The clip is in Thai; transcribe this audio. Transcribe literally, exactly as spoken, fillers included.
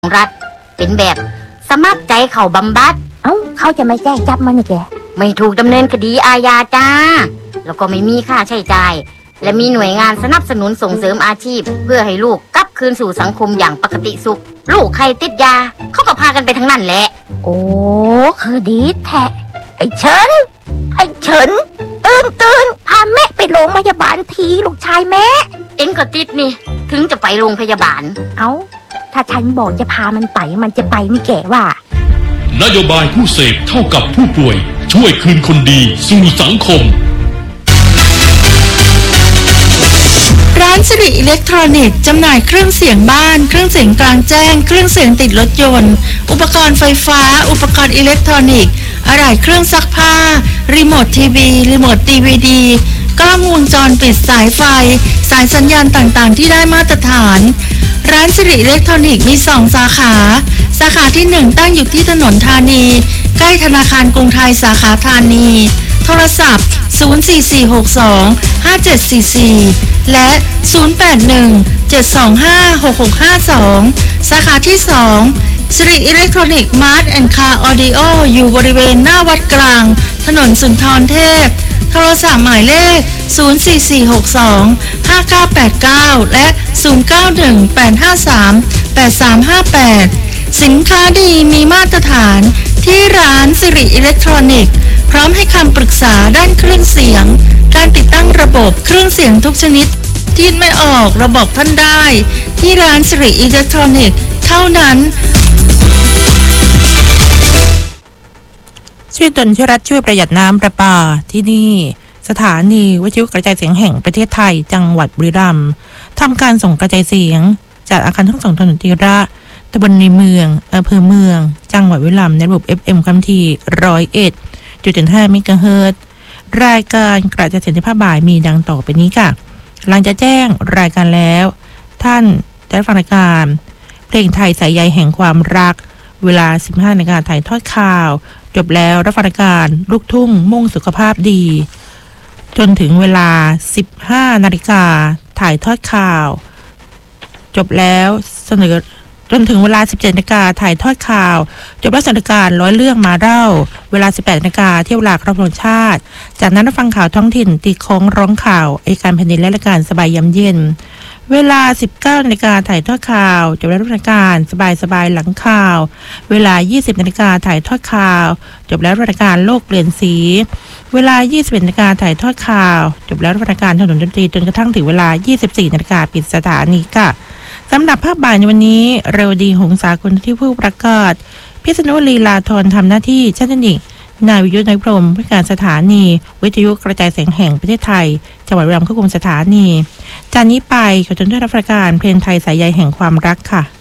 รัฐเป็นแบบสมัครใจเข้าบำบัดเอ้าเขาจะไม่แจ้งจับมันนี่แกไม่ถูกดำเนินคดีอาญาจ้าแล้วก็ไม่มีค่าใช้จ่ายและมีหน่วยงานสนับสนุนส่งเสริมอาชีพเพื่อให้ลูกกลับคืนสู่สังคมอย่างปกติสุขลูกใครติดยาเขาก็พากันไปทั้งนั้นแหละโอ้คือดีแท้ไอ้เฉินไอ้เฉินตื่นตื่นพาแม่ไปโรงพยาบาลทีลูกชายแม่เอ็งก็ติดนี่ถึงจะไปโรงพยาบาลเอ้าถ้าฉันบอกจะพามันไปมันจะไปนี่แกว่านโยบายผู้เสพเท่ากับผู้ป่วยช่วยคืนคนดีสู่สังคมร้านสิริอิเล็กทรอนิกส์จำหน่ายเครื่องเสียงบ้านเครื่องเสียงกลางแจ้งเครื่องเสียงติดรถยนต์อุปกรณ์ไฟฟ้าอุปกรณ์อิเล็กทรอนิกส์อะไหล่เครื่องซักผ้ารีโมททีวีรีโมทดีวีดีกล้องวงจรปิดสายไฟสายสัญญาณต่างๆที่ได้มาตรฐานร้านสิริอิเล็กทรอนิกส์มีสองสาขาสาขาที่หนึ่งตั้งอยู่ที่ถนนธานีใกล้ธนาคารกรุงไทยสาขาธานีโทรศัพท์ศูนย์ สี่ สี่ หก สอง ห้า เจ็ด สี่ สี่และศูนย์ แปด หนึ่ง เจ็ด สอง ห้า หก หก ห้า สองสาขาที่สองสิริอิเล็กทรอนิกส์มาร์ทแอนด์คาร์ออดิโออยู่บริเวณหน้าวัดกลางถนนสุนทรเทพโทรศัพท์หมายเลขศูนย์ สี่ สี่ หก สอง ห้า เก้า แปด เก้าและศูนย์ เก้า หนึ่ง แปด ห้า สาม แปด สาม ห้า แปดสินค้าดีมีมาตรฐานที่ร้านสิริอิเล็กทรอนิกส์พร้อมให้คำปรึกษาด้านเครื่องเสียงการติดตั้งระบบเครื่องเสียงทุกชนิดที่ไม่ออกระบบท่านได้ที่ร้านสิริอิเล็กทรอนิกส์เท่านั้นช่วยตนช่วยรัฐช่วยประหยัดน้ำประปาที่นี่สถานีวิทยุกระจายเสียงแห่งประเทศไทยจังหวัดบุรีรัมย์ทำการส่งกระจายเสียงจากอาคารทั้งสองถนนทีระตำบลในเมืองอำเภอเมืองจังหวัดบุรีรัมย์ในระบบ เอฟ เอ็ม ความถี่หนึ่งร้อยเอ็ดจุดห้า เมกะเฮิรตซ์รายการกระจายเสียงในภาคบ่ายมีดังต่อไปนี้ค่ะหลังจะแจ้งรายการแล้วท่านจะได้ฟังรายการเพลงไทยสายใยแห่งความรักเวลา สิบห้านาฬิกาถ่ายทอดข่าวจบแล้วรับฟังรายการลูกทุ่งมุ่งสุขภาพดีจนถึงเวลา สิบห้านาฬิกาถ่ายทอดข่าวจบแล้วเสนอจนถึงเวลา สิบเจ็ดนาฬิกาถ่ายทอดข่าวจบแล้วสถานการณ์ร้อยเรื่องมาเล่าเวลา สิบแปดนาฬิกาเที่ยวเวลาครบธงชาติจากนั้นรับฟังข่าวท้องถิ่นตีโค้งร้องข่าวอัยการแผ่นดินและรายการสบายยามเย็นเวลา สิบเก้านาฬิกาถ่ายทอดข่าวจบแล้วรายการสบายสบายหลังข่าวเวลา ยี่สิบนาฬิกาถ่ายทอดข่าวจบแล้วรายการโลกเปลี่ยนสีเวลา ยี่สิบเอ็ดนาฬิกาถ่ายทอดข่าวจบแล้วรายการถนนดนตรีจนกระทั่งถึงเวลา ยี่สิบสี่นาฬิกาปิดสถานีค่ะสำหรับภาพบ่ายในวันนี้เรวดีหงสาคุณที่ผู้ประกาศพิษณุลีลาธรทำหน้าที่ชั้นเทคนิคนายวิยุทธนายพรหมผู้การสถานีวิทยุกระจายเสียงแห่งประเทศไทยจังหวัดบุรีรัมย์ควบคุมสถานีจากนี้ไปขอจนได้รับรายการเพลงไทยสายใยแห่งความรักค่ะ